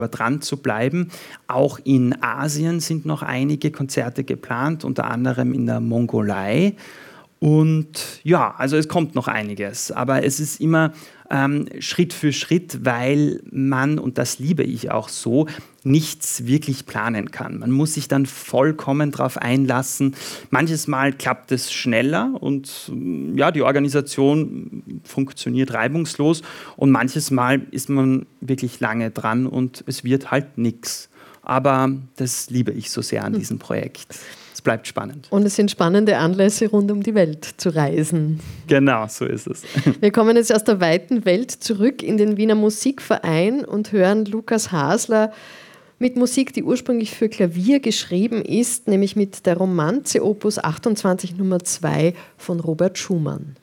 dran zu bleiben. Auch in Asien sind noch einige Konzerte geplant, unter anderem in der Mongolei. Und ja, also es kommt noch einiges, aber es ist immer Schritt für Schritt, weil man, und das liebe ich auch so, nichts wirklich planen kann. Man muss sich dann vollkommen darauf einlassen. Manches Mal klappt es schneller und ja, die Organisation funktioniert reibungslos und manches Mal ist man wirklich lange dran und es wird halt nichts. Aber das liebe ich so sehr an diesem Projekt. Es bleibt spannend. Und es sind spannende Anlässe, rund um die Welt zu reisen. Genau, so ist es. Wir kommen jetzt aus der weiten Welt zurück in den Wiener Musikverein und hören Lukas Hasler mit Musik, die ursprünglich für Klavier geschrieben ist, nämlich mit der Romanze Opus 28 Nummer 2 von Robert Schumann.